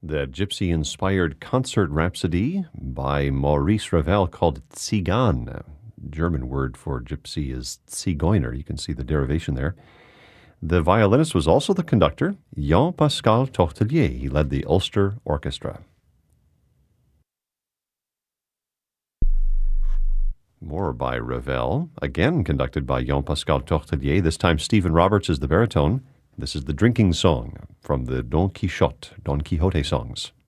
The gypsy-inspired concert rhapsody by Maurice Ravel called Tzigane. German word for gypsy is Zigeuner. You can see the derivation there. The violinist was also the conductor, Jean-Pascal Tortelier. He led the Ulster Orchestra. More by Ravel, again conducted by Jean-Pascal Tortelier. This time Stephen Roberts is the baritone. This is the drinking song from the Don Quixote songs.